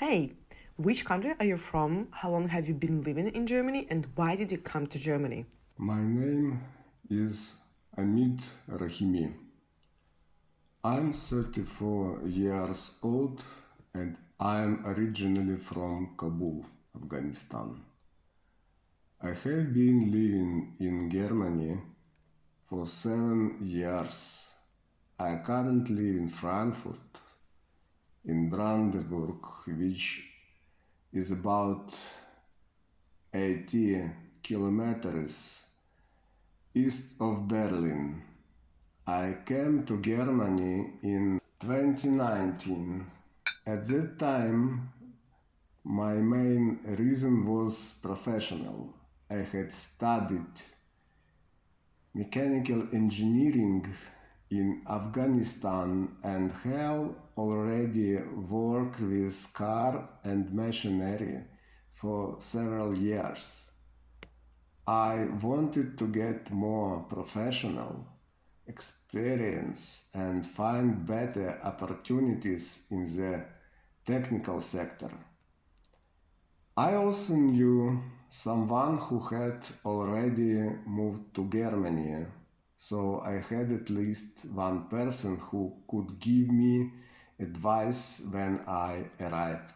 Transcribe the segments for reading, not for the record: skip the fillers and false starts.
Hey, which country are you from? How long have you been living in Germany and why did you come to Germany? My name is Amit Rahimi. I'm 34 years old and I'm originally from Kabul, Afghanistan. I have been living in Germany for 7 years. I currently live in Frankfurt, in Brandenburg, which is about 80 kilometers east of Berlin. I came to Germany in 2019. At that time, my main reason was professional. I had studied mechanical engineering in Afghanistan and have already worked with car and machinery for several years. I wanted to get more professional experience and find better opportunities in the technical sector. I also knew someone who had already moved to Germany, so I had at least one person who could give me advice when I arrived.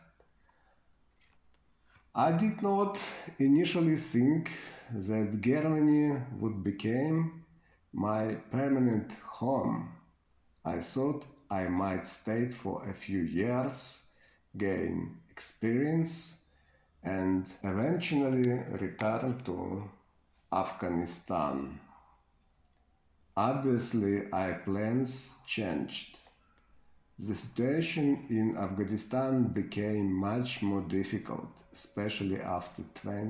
I did not initially think that Germany would become my permanent home. I thought I might stay for a few years, gain experience, and eventually return to Afghanistan. Obviously, our plans changed. The situation in Afghanistan became much more difficult, especially after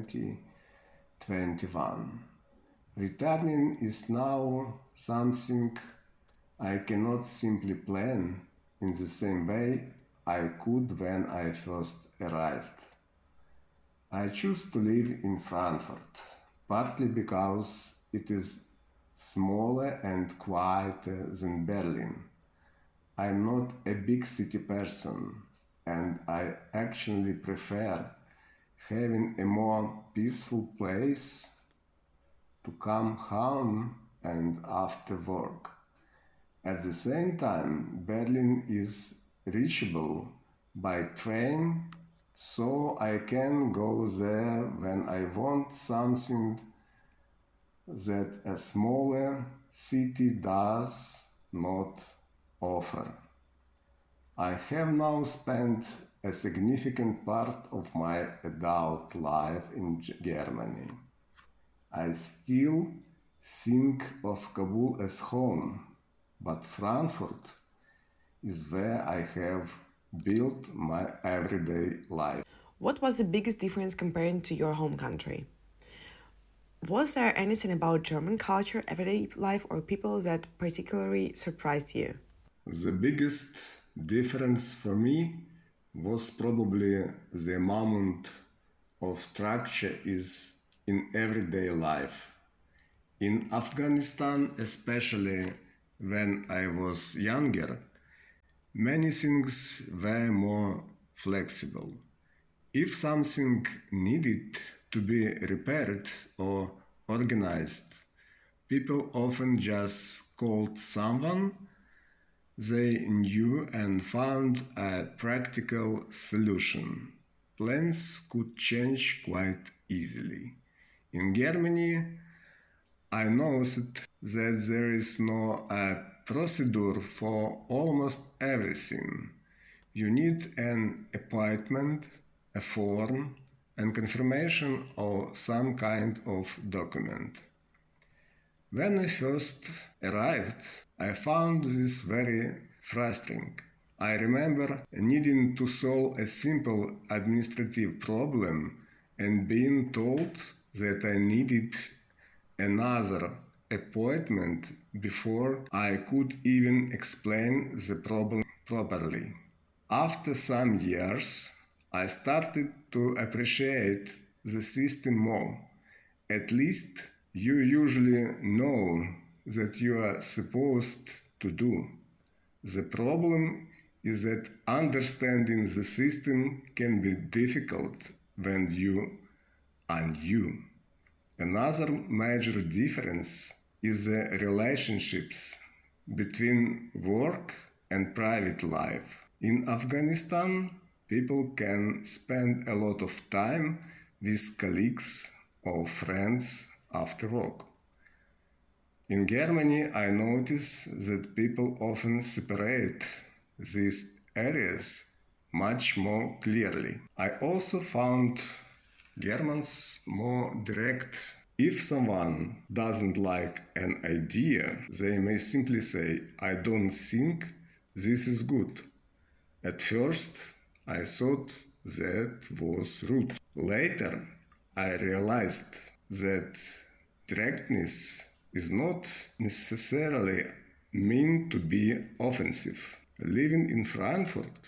2021. Returning is now something I cannot simply plan in the same way I could when I first arrived. I choose to live in Frankfurt, partly because it is smaller and quieter than Berlin. I'm not a big city person, and I actually prefer having a more peaceful place to come home and after work. At the same time, Berlin is reachable by train, so I can go there when I want something that a smaller city does not offer. I have now spent a significant part of my adult life in Germany. I still think of Kabul as home, but Frankfurt is where I have built my everyday life. What was the biggest difference comparing to your home country? Was there anything about German culture, everyday life, or people that particularly surprised you? The biggest difference for me was probably the amount of structure is in everyday life. In Afghanistan, especially when I was younger, many things were more flexible. If something needed to be repaired or organized, people often just called someone they knew and found a practical solution. Plans could change quite easily. In Germany, I noticed that there is no procedure for almost everything. You need an appointment, a form, and confirmation or some kind of document. When I first arrived, I found this very frustrating. I remember needing to solve a simple administrative problem and being told that I needed another appointment before I could even explain the problem properly. After some years, I started to appreciate the system more. At least you usually know that you are supposed to do. The problem is that understanding the system can be difficult when you are new. Another major difference is the relationships between work and private life. In Afghanistan, people can spend a lot of time with colleagues or friends after work. In Germany, I notice that people often separate these areas much more clearly. I also found Germans more direct. If someone doesn't like an idea, they may simply say, I don't think this is good. At first, I thought that was rude. Later, I realized that directness is not necessarily meant to be offensive. Living in Frankfurt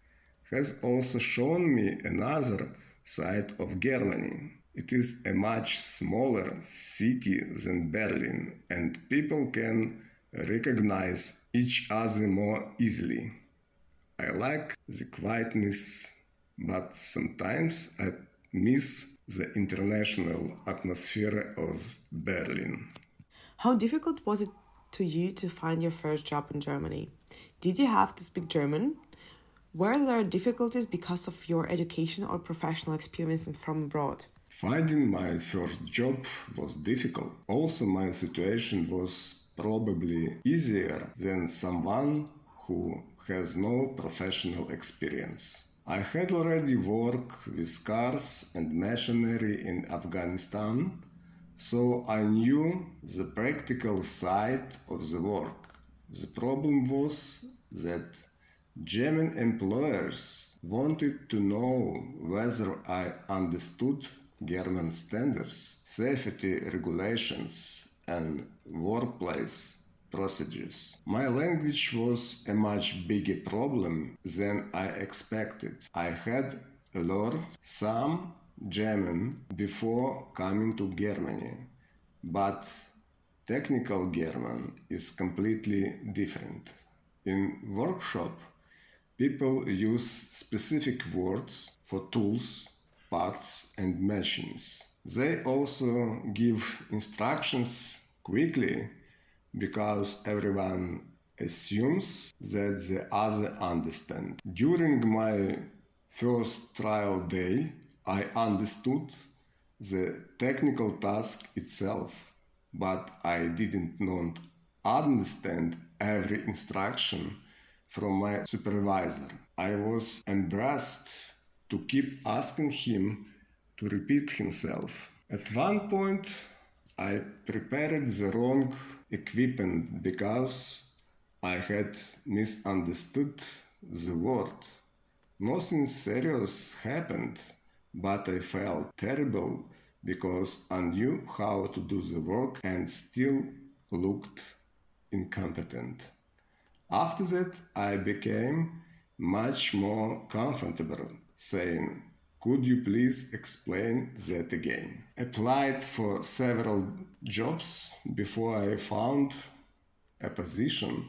has also shown me another side of Germany. It is a much smaller city than Berlin, and people can recognize each other more easily. I like the quietness, but sometimes I miss the international atmosphere of Berlin. How difficult was it to you to find your first job in Germany? Did you have to speak German? Were there difficulties because of your education or professional experience from abroad? Finding my first job was difficult. Also, my situation was probably easier than someone who has no professional experience. I had already worked with cars and machinery in Afghanistan, so I knew the practical side of the work. The problem was that German employers wanted to know whether I understood German standards, safety regulations, and workplace procedures. My language was a much bigger problem than I expected. I had learned some German before coming to Germany, but technical German is completely different. In workshop, people use specific words for tools, parts, and machines. They also give instructions quickly because everyone assumes that the other understands. During my first trial day, I understood the technical task itself, but I didn't not understand every instruction from my supervisor. I was embarrassed to keep asking him to repeat himself. At one point, I prepared the wrong equipment because I had misunderstood the word. Nothing serious happened, but I felt terrible because I knew how to do the work and still looked incompetent. After that, I became much more comfortable saying, could you please explain that again? Applied for several jobs before I found a position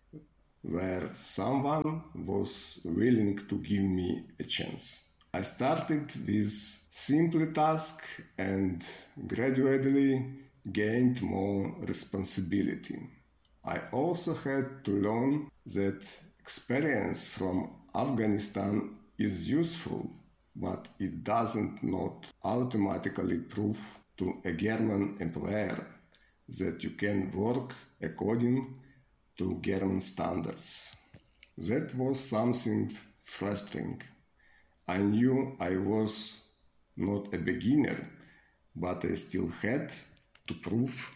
where someone was willing to give me a chance. I started with simple tasks and gradually gained more responsibility. I also had to learn that experience from Afghanistan is useful, but it doesn't not automatically prove to a German employer that you can work according to German standards. That was something frustrating. I knew I was not a beginner, but I still had to prove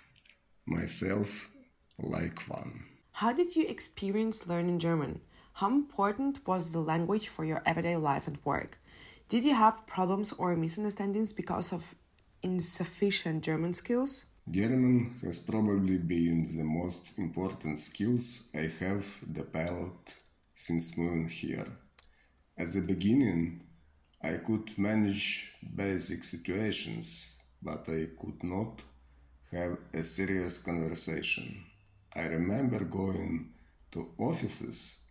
myself like one. How did you experience learning German? How important was the language for your everyday life and work? Did you have problems or misunderstandings because of insufficient German skills? German has probably been the most important skills I have developed since moving here. At the beginning, I could manage basic situations, but I could not have a serious conversation. I remember going to offices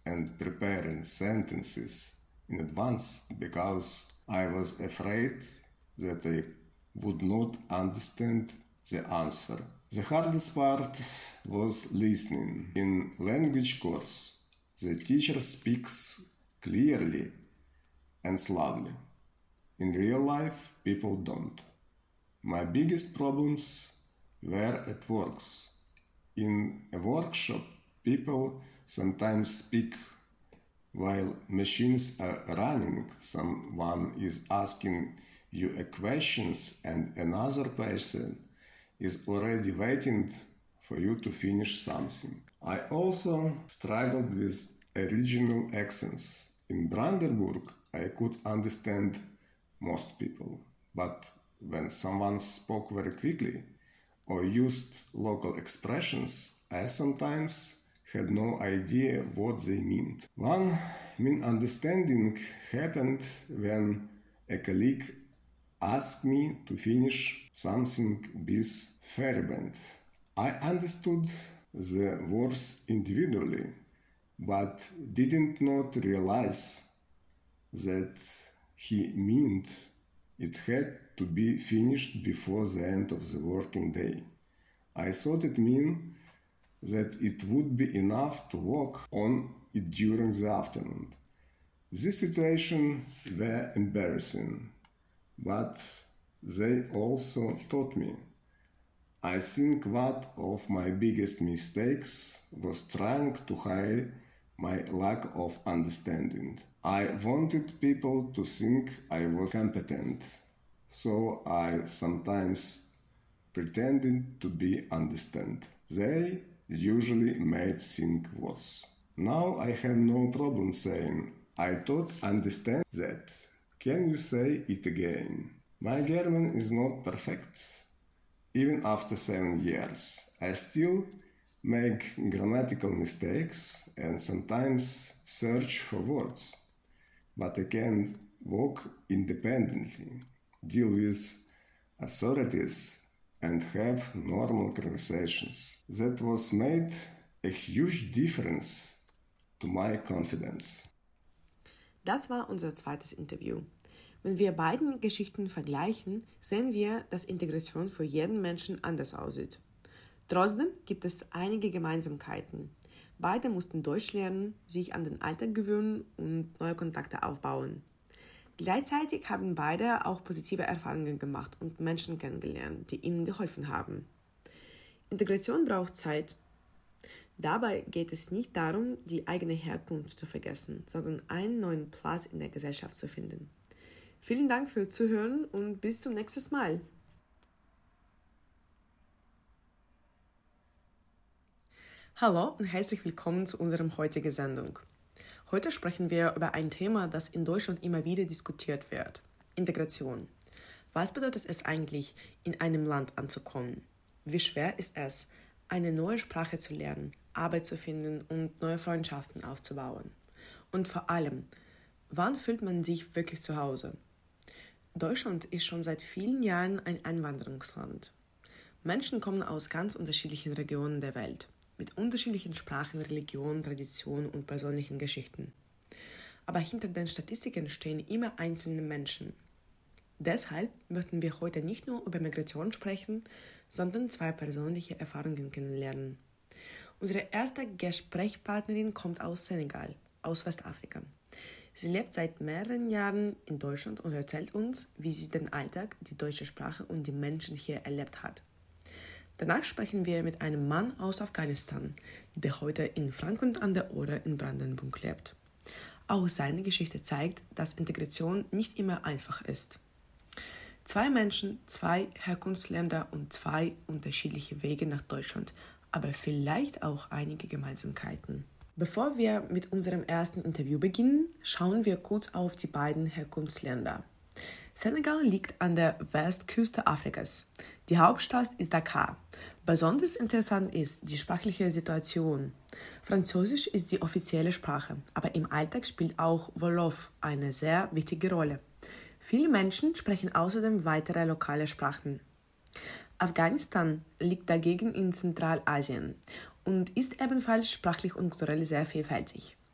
and preparing sentences in advance because I was afraid that I would not understand the answer. The hardest part was listening. In language course, the teacher speaks clearly and slowly. In real life, people don't. My biggest problems were at works. In a workshop, people sometimes speak while machines are running. Someone is asking you a question and another person is already waiting for you to finish something. I also struggled with regional accents. In Brandenburg, I could understand most people, but when someone spoke very quickly or used local expressions, I sometimes had no idea what they meant. One misunderstanding happened when a colleague asked me to finish something with Fairband. I understood the words individually, but did not realize that he meant it had to be finished before the end of the working day. I thought it meant that it would be enough to work on it during the afternoon. This situation were embarrassing, but they also taught me. I think one of my biggest mistakes was trying to hide my lack of understanding. I wanted people to think I was competent, so I sometimes pretended to be understand. They usually made things worse. Now I have no problem saying, I don't understand that. Can you say it again? My German is not perfect. Even after 7 years, I still make grammatical mistakes and sometimes search for words. But I can walk independently, deal with authorities, and have normal conversations. That was made a huge difference to my confidence. Das war unser zweites Interview. Wenn wir beiden Geschichten vergleichen, sehen wir, dass Integration für jeden Menschen anders aussieht. Trotzdem gibt es einige Gemeinsamkeiten. Beide mussten Deutsch lernen, sich an den Alltag gewöhnen und neue Kontakte aufbauen. Gleichzeitig haben beide auch positive Erfahrungen gemacht und Menschen kennengelernt, die ihnen geholfen haben. Integration braucht Zeit. Dabei geht es nicht darum, die eigene Herkunft zu vergessen, sondern einen neuen Platz in der Gesellschaft zu finden. Vielen Dank fürs Zuhören und bis zum nächsten Mal. Hallo und herzlich willkommen zu unserer heutigen Sendung. Heute sprechen wir über ein Thema, das in Deutschland immer wieder diskutiert wird: Integration. Was bedeutet es eigentlich, in einem Land anzukommen? Wie schwer ist es, eine neue Sprache zu lernen, Arbeit zu finden und neue Freundschaften aufzubauen? Und vor allem, wann fühlt man sich wirklich zu Hause? Deutschland ist schon seit vielen Jahren ein Einwanderungsland. Menschen kommen aus ganz unterschiedlichen Regionen der Welt, mit unterschiedlichen Sprachen, Religionen, Traditionen und persönlichen Geschichten. Aber hinter den Statistiken stehen immer einzelne Menschen. Deshalb möchten wir heute nicht nur über Migration sprechen, sondern zwei persönliche Erfahrungen kennenlernen. Unsere erste Gesprächspartnerin kommt aus Senegal, aus Westafrika. Sie lebt seit mehreren Jahren in Deutschland und erzählt uns, wie sie den Alltag, die deutsche Sprache und die Menschen hier erlebt hat. Danach sprechen wir mit einem Mann aus Afghanistan, der heute in Frankfurt an der Oder in Brandenburg lebt. Auch seine Geschichte zeigt, dass Integration nicht immer einfach ist. Zwei Menschen, zwei Herkunftsländer und zwei unterschiedliche Wege nach Deutschland, aber vielleicht auch einige Gemeinsamkeiten. Bevor wir mit unserem ersten Interview beginnen, schauen wir kurz auf die beiden Herkunftsländer. Senegal liegt an der Westküste Afrikas. Die Hauptstadt ist Dakar. Besonders interessant ist die sprachliche Situation. Französisch ist die offizielle Sprache, aber im Alltag spielt auch Wolof eine sehr wichtige Rolle. Viele Menschen sprechen außerdem weitere lokale Sprachen. Afghanistan liegt dagegen in Zentralasien und ist ebenfalls sprachlich und kulturell sehr vielfältig.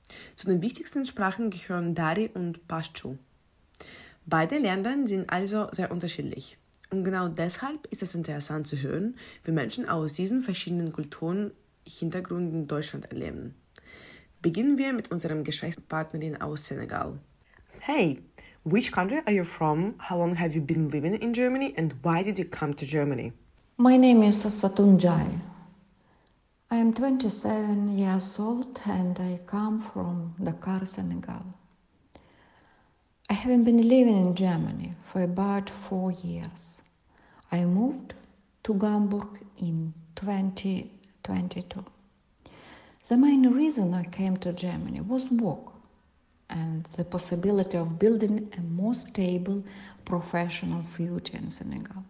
Zu den wichtigsten Sprachen gehören Dari und Pashto. Beide Länder sind also sehr unterschiedlich. Und genau deshalb ist es interessant zu hören, wie Menschen aus diesen verschiedenen Kulturen Hintergründen in Deutschland erleben. Beginnen wir mit unserem Gesprächspartnerin aus Senegal. Hey, which country are you from? How long have you been living in Germany and why did you come to Germany? My name is Satun Jai. I am 27 years old and I come from Dakar, Senegal. I haven't been living in Germany for about 4 years. I moved to Hamburg in 2022. The main reason I came to Germany was work and the possibility of building a more stable professional future in Senegal.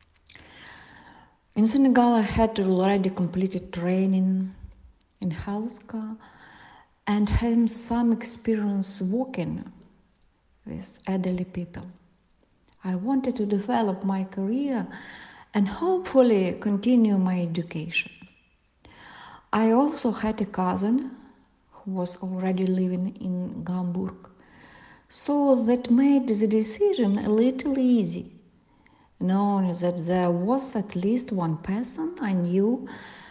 In Senegal, I had already completed training in healthcare and had some experience working with elderly people. I wanted to develop my career and hopefully continue my education. I also had a cousin who was already living in Hamburg, so that made the decision a little easy, knowing that there was at least one person I knew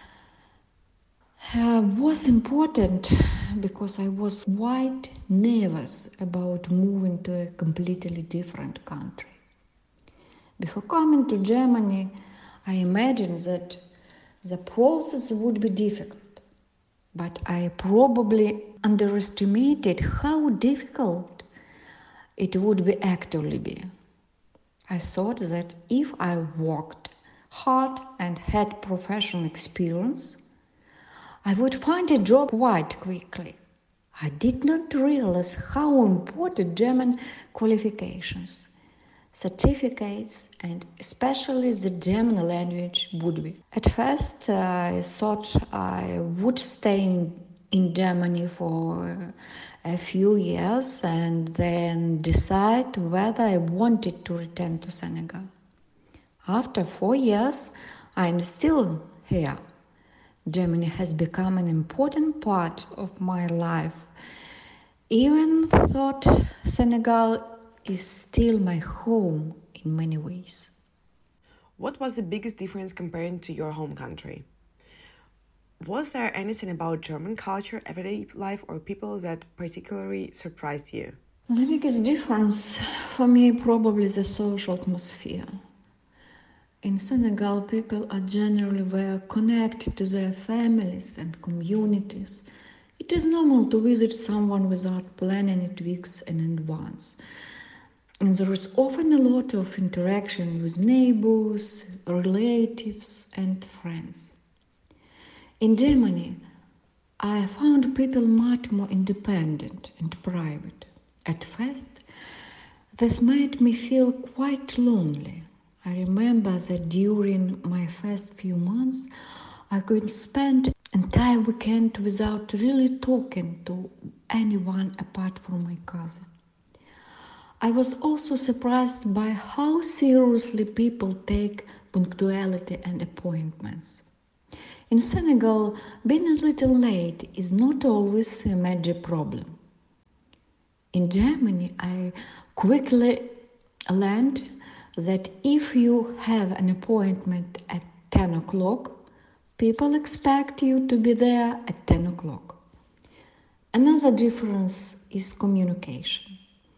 was important because I was quite nervous about moving to a completely different country. Before coming to Germany, I imagined that the process would be difficult, but I probably underestimated how difficult it would be actually be. I thought that if I worked hard and had professional experience, I would find a job quite quickly. I did not realize how important German qualifications, certificates, and especially the German language would be. At first, I thought I would stay in Germany for a few years and then decide whether I wanted to return to Senegal. After 4 years, I'm still here. Germany has become an important part of my life. Even though Senegal is still my home in many ways. What was the biggest difference comparing to your home country? Was there anything about German culture, everyday life, or people that particularly surprised you? The biggest difference for me probably the social atmosphere. In Senegal, people are generally very connected to their families and communities. It is normal to visit someone without planning it weeks in advance. And there is often a lot of interaction with neighbors, relatives, and friends. In Germany, I found people much more independent and private. At first, this made me feel quite lonely. I remember that during my first few months, I could spend an entire weekend without really talking to anyone apart from my cousin. I was also surprised by how seriously people take punctuality and appointments. In Senegal, being a little late is not always a major problem. In Germany, I quickly learned that if you have an appointment at 10 o'clock, people expect you to be there at 10 o'clock. Another difference is communication.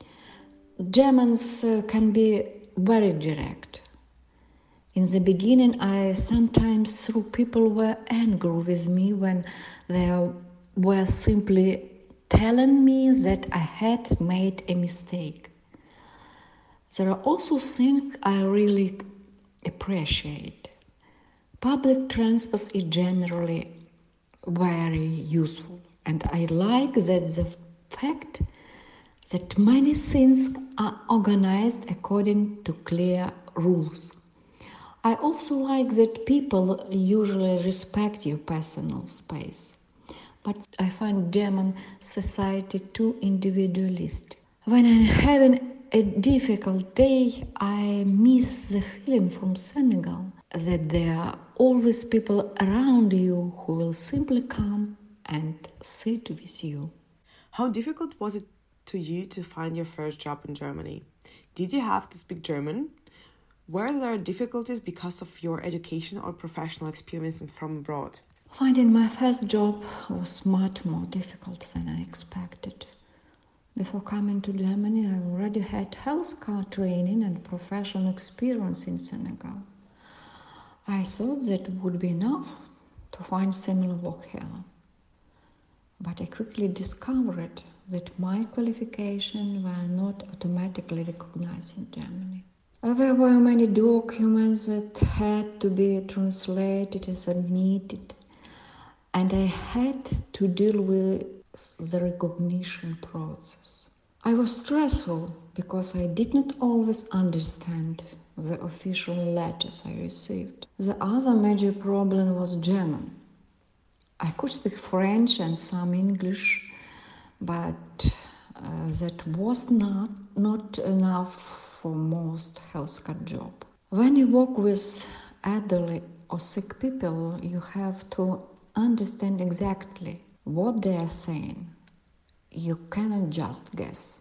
Germans can be very direct. In the beginning, I sometimes thought people were angry with me when they were simply telling me that I had made a mistake. There are also things I really appreciate. Public transport is generally very useful, and I like that the fact that many things are organized according to clear rules. I also like that people usually respect your personal space, but I find German society too individualistic. When I'm having a difficult day, I miss the feeling from Senegal that there are always people around you who will simply come and sit with you. How difficult was it to you to find your first job in Germany? Did you have to speak German? Were there difficulties because of your education or professional experience from abroad? Finding my first job was much more difficult than I expected. Before coming to Germany, I already had healthcare training and professional experience in Senegal. I thought that would be enough to find similar work here. But I quickly discovered that my qualifications were not automatically recognized in Germany. There were many documents that had to be translated and submitted, and I had to deal with the recognition process. I was stressful because I did not always understand the official letters I received. The other major problem was German. I could speak French and some English, but that was not enough for most healthcare jobs. When you work with elderly or sick people, you have to understand exactly what they are saying. You cannot just guess.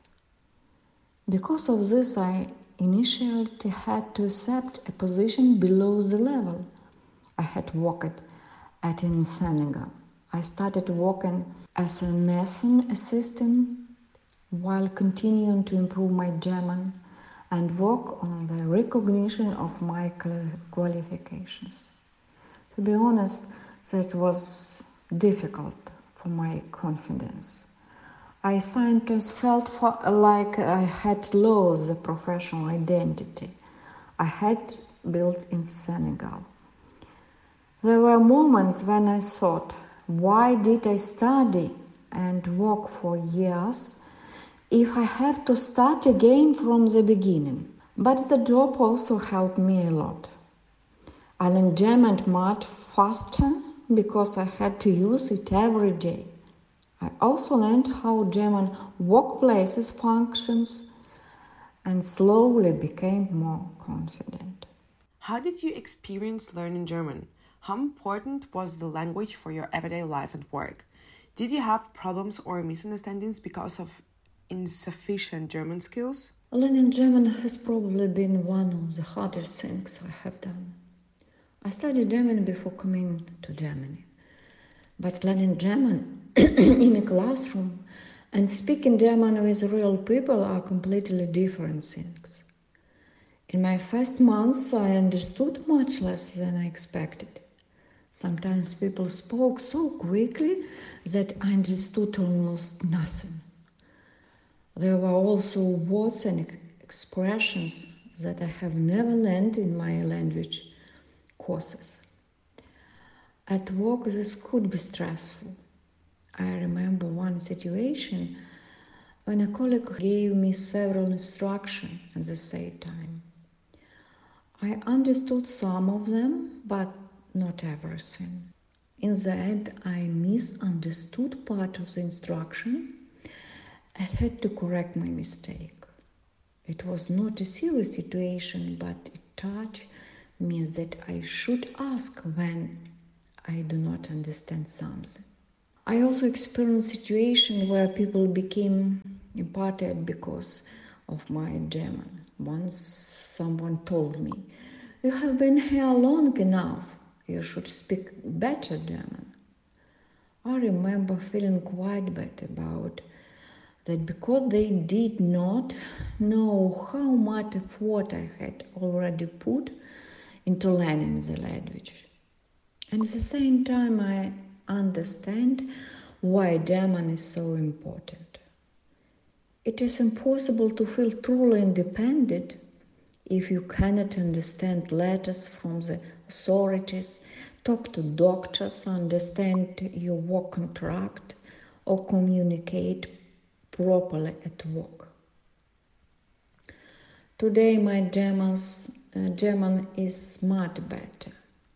Because of this, I initially had to accept a position below the level I had worked at in Senegal. I started working as a nursing assistant while continuing to improve my German and work on the recognition of my qualifications. To be honest, that was difficult for my confidence. I sometimes felt like I had lost the professional identity I had built in Senegal. There were moments when I thought, why did I study and work for years if I have to start again from the beginning? But the job also helped me a lot. I learned German much faster because I had to use it every day. I also learned how German workplaces functions and slowly became more confident. How did you experience learning German? How important was the language for your everyday life and work? Did you have problems or misunderstandings because of insufficient German skills? Learning German has probably been one of the hardest things I have done. I studied German before coming to Germany, but learning German in a classroom and speaking German with real people are completely different things. In my first months, I understood much less than I expected. Sometimes people spoke so quickly that I understood almost nothing. There were also words and expressions that I have never learned in my language courses. At work, this could be stressful. I remember one situation when a colleague gave me several instructions at the same time. I understood some of them, but not everything. In the end, I misunderstood part of the instruction and had to correct my mistake. It was not a serious situation, but it touched me that I should ask when I do not understand something. I also experienced situations where people became imparted because of my German. Once someone told me, "You have been here long enough, you should speak better German." I remember feeling quite bad about that because they did not know how much effort I had already put into learning the language. And at the same time, I understand why German is so important. It is impossible to feel truly independent if you cannot understand letters from the authorities, talk to doctors, understand your work contract, or communicate properly at work. Today my German is much better.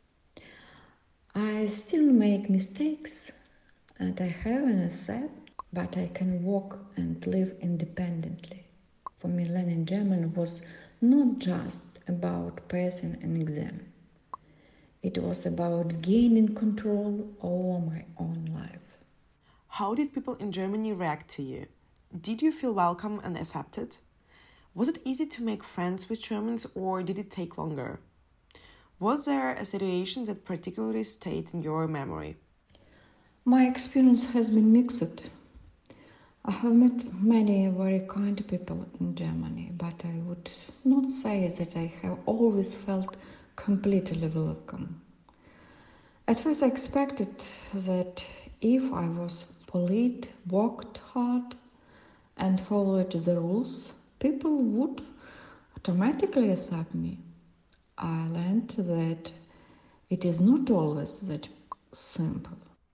I still make mistakes and I have an accent, but I can walk and live independently. For me, learning German was not just about passing an exam. It was about gaining control over my own life. How did people in Germany react to you? Did you feel welcome and accepted? Was it easy to make friends with Germans or did it take longer? Was there a situation that particularly stayed in your memory? My experience has been mixed. I have met many very kind people in Germany, but I would not say that I have always felt completely welcome. At first I expected that if I was polite, worked hard, and followed the rules, people would automatically accept me. I learned that it is not always that simple.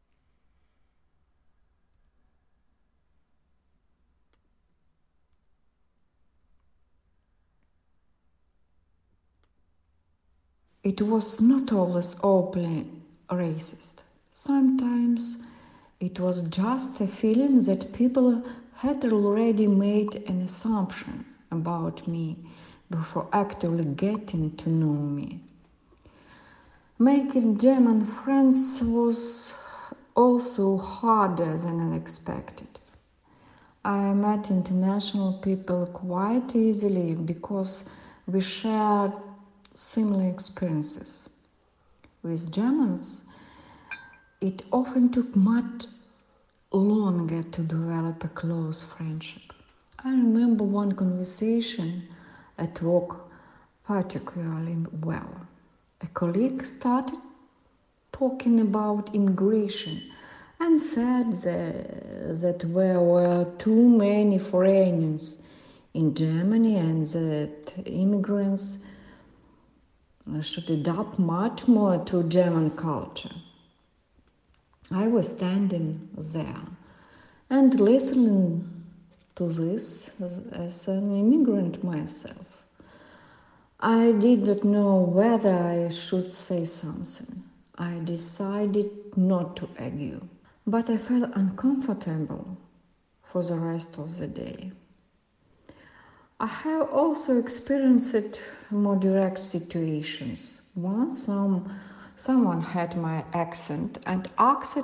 It was not always openly racist. Sometimes it was just a feeling that people had already made an assumption about me before actively getting to know me. Making German friends was also harder than expected. I met international people quite easily because we shared similar experiences. With Germans, it often took much longer to develop a close friendship. I remember one conversation at work particularly well. A colleague started talking about immigration and said that there were too many foreigners in Germany and that immigrants should adapt much more to German culture. I was standing there and listening to this as an immigrant myself. I did not know whether I should say something. I decided not to argue, but I felt uncomfortable for the rest of the day. I have also experienced more direct situations. Once someone had my accent and asked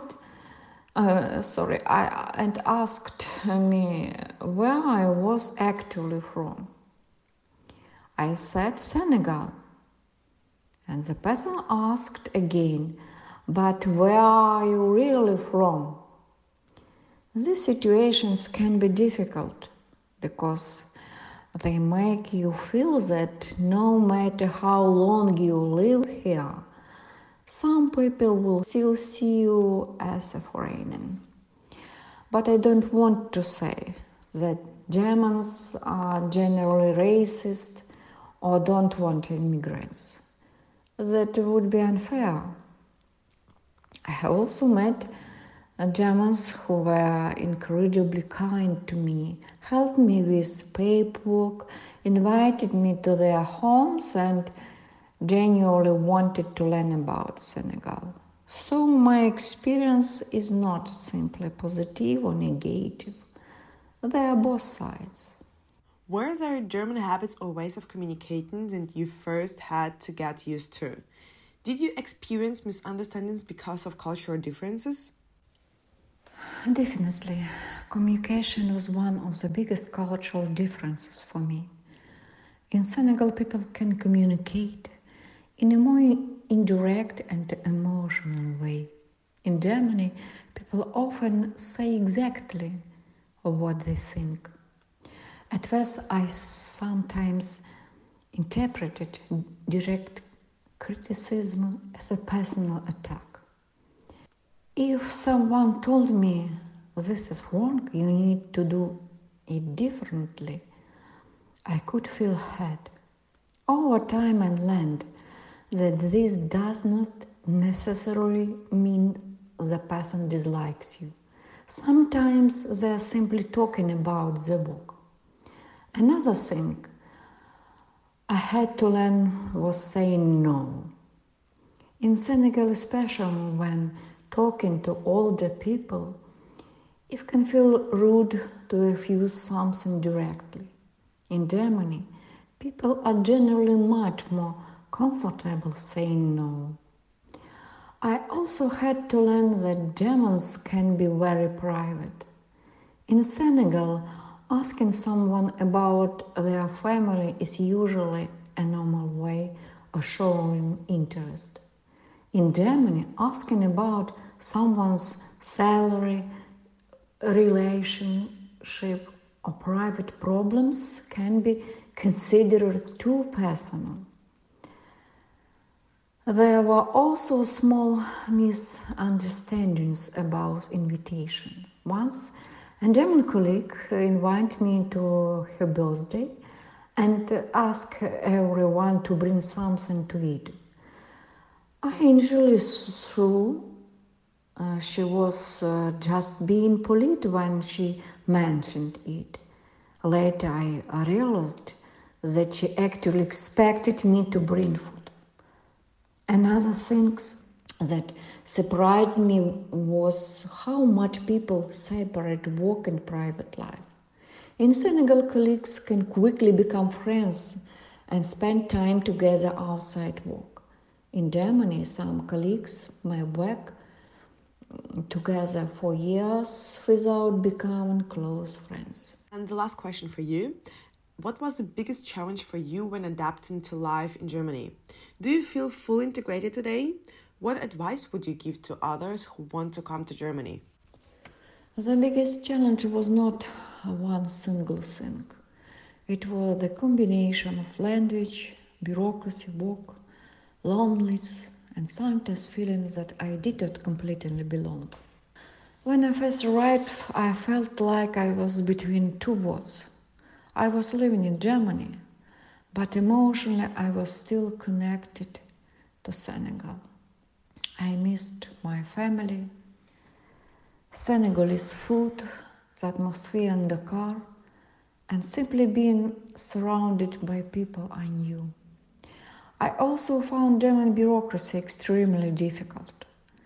me where I was actually from. I said Senegal, and the person asked again, but where are you really from? These situations can be difficult because they make you feel that no matter how long you live here, some people will still see you as a foreigner. But I don't want to say that Germans are generally racist or don't want immigrants. That would be unfair. I have also met Germans who were incredibly kind to me, helped me with paperwork, invited me to their homes and genuinely wanted to learn about Senegal. So my experience is not simply positive or negative. There are both sides. Were there German habits or ways of communicating that you first had to get used to? Did you experience misunderstandings because of cultural differences? Definitely. Communication was one of the biggest cultural differences for me. In Senegal, people can communicate in a more indirect and emotional way. In Germany, people often say exactly what they think. At first, I sometimes interpreted direct criticism as a personal attack. If someone told me, this is wrong, you need to do it differently, I could feel hurt. Over time I learned that this does not necessarily mean the person dislikes you. Sometimes they are simply talking about the book. Another thing I had to learn was saying no. In Senegal, especially when talking to older people, it can feel rude to refuse something directly. In Germany, people are generally much more comfortable saying no. I also had to learn that Germans can be very private. In Senegal, asking someone about their family is usually a normal way of showing interest. In Germany, asking about someone's salary, relationship, or private problems can be considered too personal. There were also small misunderstandings about invitation. Once, a German colleague invited me to her birthday and asked everyone to bring something to eat. I initially thought she was just being polite when she mentioned it. Later, I realized that she actually expected me to bring food. Another thing that surprised me was how much people separate work and private life. In Senegal, colleagues can quickly become friends and spend time together outside work. In Germany, some colleagues may work together for years without becoming close friends. And the last question for you. What was the biggest challenge for you when adapting to life in Germany? Do you feel fully integrated today? What advice would you give to others who want to come to Germany? The biggest challenge was not one single thing. It was the combination of language, bureaucracy, work, loneliness, and sometimes feeling that I did not completely belong. When I first arrived, I felt like I was between two worlds. I was living in Germany, but emotionally I was still connected to Senegal. I missed my family, Senegalese food, the atmosphere in the car, and simply being surrounded by people I knew. I also found German bureaucracy extremely difficult.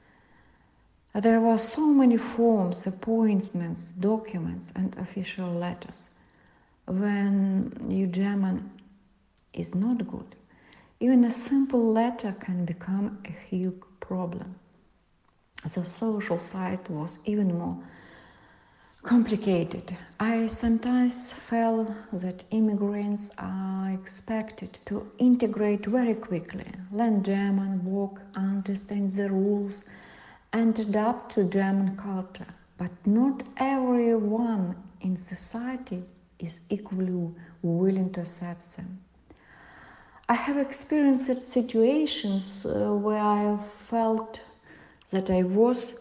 There were so many forms, appointments, documents, and official letters. When your German is not good, even a simple letter can become a huge problem. The social side was even more complicated. I sometimes felt that immigrants are expected to integrate very quickly, learn German, work, understand the rules, and adapt to German culture. But not everyone in society is equally willing to accept them. I have experienced situations where I felt that I was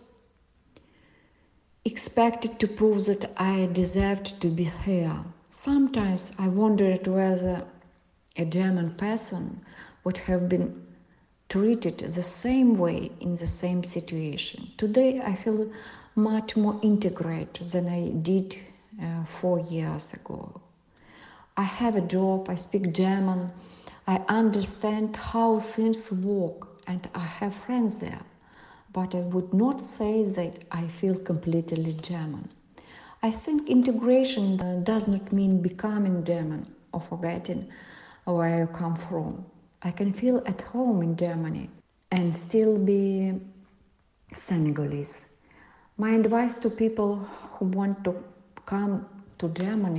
expected to prove that I deserved to be here. Sometimes I wondered whether a German person would have been treated the same way in the same situation. Today I feel much more integrated than I did 4 years ago. I have a job, I speak German, I understand how things work, and I have friends there. But I would not say that I feel completely German. I think integration does not mean becoming German or forgetting where you come from. I can feel at home in Germany and still be Senegalese. My advice to people who want to come to Germany